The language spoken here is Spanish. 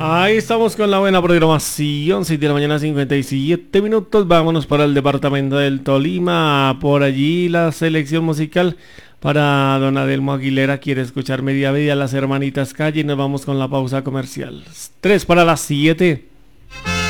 Ahí estamos con la buena programación, 6 de la mañana 57 minutos, vámonos para el departamento del Tolima, por allí la selección musical para don Adelmo Aguilera, quiere escuchar Media Vida, las hermanitas Calle y nos vamos con la pausa comercial. 3 para las 7.